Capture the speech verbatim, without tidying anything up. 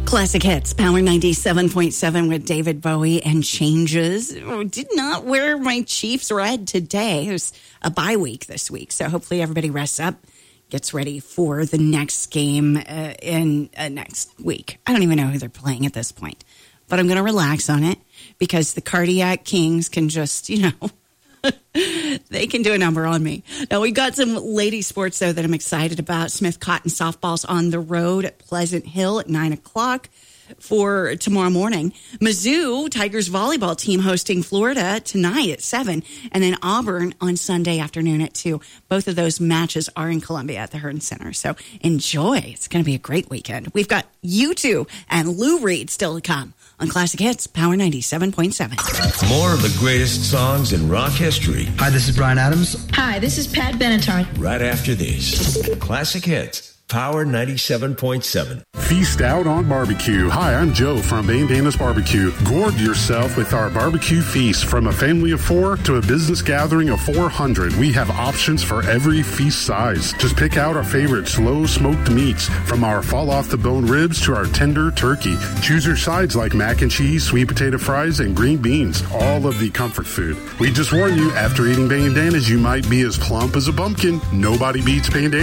Classic Hits, Power ninety-seven point seven with David Bowie and Changes. Oh, did not wear my Chiefs red today. It was a bye week this week, so hopefully everybody rests up, gets ready for the next game uh, in uh, next week. I don't even know who they're playing at this point, but I'm going to relax on it because the Cardiac Kings can just, you know, they can do a number on me. Now, we got some lady sports, though, that I'm excited about. Smith Cotton softball's on the road at Pleasant Hill at nine o'clock for tomorrow morning. Mizzou Tigers volleyball team hosting Florida tonight at seven, and then Auburn on Sunday afternoon at two. Both of those matches are in Columbia at the Hearn Center, so enjoy. It's going to be a great weekend. We've got U two and Lou Reed still to come on Classic Hits, Power ninety-seven point seven. More of the greatest songs in rock history. Hi, this is Bryan Adams. Hi, this is Pat Benatar. Right after this, Classic Hits, Power ninety-seven point seven. Feast out on barbecue. Hi, I'm Joe from Bandana's Barbecue. Gorge yourself with our barbecue feast. From a family of four to a business gathering of four hundred, we have options for every feast size. Just pick out our favorite slow smoked meats, from our fall off the bone ribs to our tender turkey. Choose your sides like mac and cheese, sweet potato fries, and green beans. All of the comfort food. We just warn you, after eating Bandana's, you might be as plump as a pumpkin. Nobody beats Bandana's.